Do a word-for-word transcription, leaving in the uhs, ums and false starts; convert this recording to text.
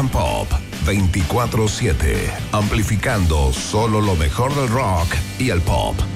and Pop veinticuatro siete, amplificando solo lo mejor del rock y el pop.